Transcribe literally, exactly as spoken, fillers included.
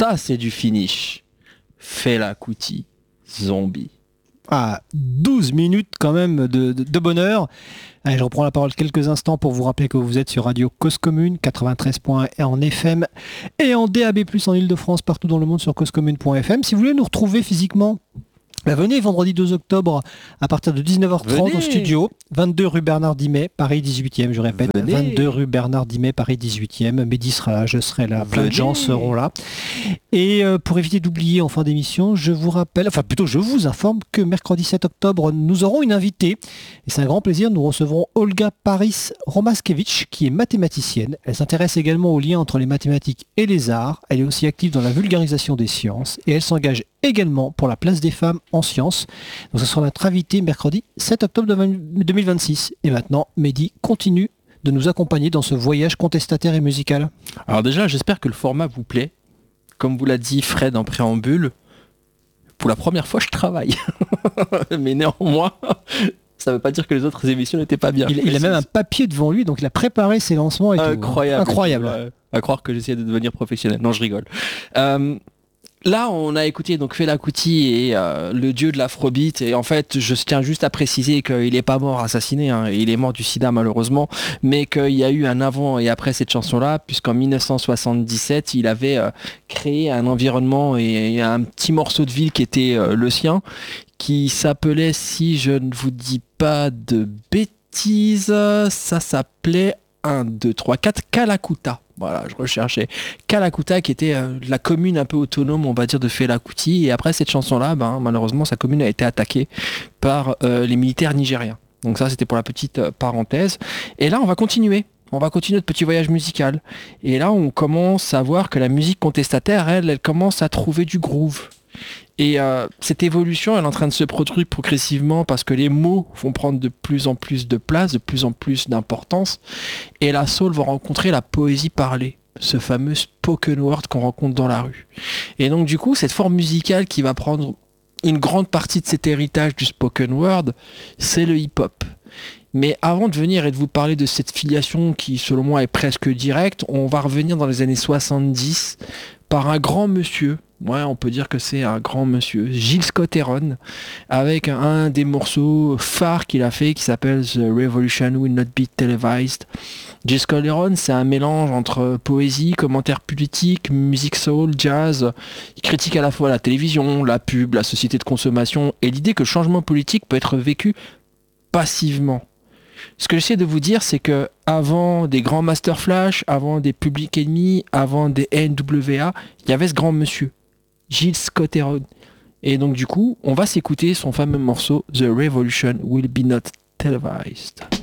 Ça, c'est du finish. Fela Kuti, Zombie. Ah, douze minutes quand même de, de, de bonheur. Allez, je reprends la parole quelques instants pour vous rappeler que vous êtes sur Radio Cause Commune, quatre-vingt-treize point un en F M et en D A B plus, en Ile-de-France, partout dans le monde sur causecommune point F M. Si vous voulez nous retrouver physiquement, bah venez vendredi deux octobre à partir de dix-neuf heures trente venez. Au studio, vingt-deux rue Bernard Dimet, Paris dix-huitième, je répète, venez. vingt-deux rue Bernard Dimet, Paris dix-huitième. Mehdi sera là, je serai là, plein venez. de gens seront là. Et euh, pour éviter d'oublier en fin d'émission, je vous rappelle, enfin plutôt je vous informe que mercredi sept octobre, nous aurons une invitée. Et c'est un grand plaisir, nous recevrons Olga Paris Romaskevich, qui est mathématicienne. Elle s'intéresse également aux liens entre les mathématiques et les arts. Elle est aussi active dans la vulgarisation des sciences et elle s'engage également pour la place des femmes en sciences. Donc ce sera notre invité mercredi sept octobre deux mille vingt-six. Et maintenant, Mehdi continue de nous accompagner dans ce voyage contestataire et musical. Alors déjà, j'espère que le format vous plaît. Comme vous l'a dit Fred en préambule, pour la première fois, je travaille. Mais néanmoins, ça ne veut pas dire que les autres émissions n'étaient pas bien. Il, il a même un papier devant lui, donc il a préparé ses lancements et Incroyable. tout. Incroyable. Euh, à croire que j'essaie de devenir professionnel. Non, je rigole. Euh, Là, on a écouté donc Fela Kuti et euh, le dieu de l'afrobeat. Et en fait, je tiens juste à préciser qu'il n'est pas mort assassiné. Hein, il est mort du sida malheureusement, mais qu'il y a eu un avant et après cette chanson-là, puisqu'en dix-neuf cent soixante-dix-sept, il avait euh, créé un environnement et, et un petit morceau de ville qui était euh, le sien, qui s'appelait, si je ne vous dis pas de bêtises, ça s'appelait un, deux, trois, quatre, Kalakuta. Voilà, je recherchais Kalakuta, qui était euh, la commune un peu autonome, on va dire, de Fela Kuti. Et après cette chanson-là, ben, malheureusement, sa commune a été attaquée par euh, les militaires nigériens. Donc ça, c'était pour la petite euh, parenthèse. Et là, on va continuer. On va continuer notre petit voyage musical. Et là, on commence à voir que la musique contestataire, elle, elle commence à trouver du groove. Et euh, cette évolution, elle est en train de se produire progressivement parce que les mots vont prendre de plus en plus de place, de plus en plus d'importance. Et la soul va rencontrer la poésie parlée, ce fameux spoken word qu'on rencontre dans la rue. Et donc du coup, cette forme musicale qui va prendre une grande partie de cet héritage du spoken word, c'est le hip-hop. Mais avant de venir et de vous parler de cette filiation qui, selon moi, est presque directe, on va revenir dans les années soixante-dix par un grand monsieur. Ouais, on peut dire que c'est un grand monsieur, Gil Scott-Heron, avec un des morceaux phares qu'il a fait qui s'appelle The Revolution Will Not Be Televised. Gil Scott-Heron, c'est un mélange entre poésie, commentaires politiques, musique soul, jazz. Il critique à la fois la télévision, la pub, la société de consommation et l'idée que le changement politique peut être vécu passivement. Ce que j'essaie de vous dire, c'est que avant des grands Master Flash, avant des Public Enemy, avant des N W A, il y avait ce grand monsieur, Gil Scott-Heron. Et donc du coup, on va s'écouter son fameux morceau The Revolution Will Be Not Televised.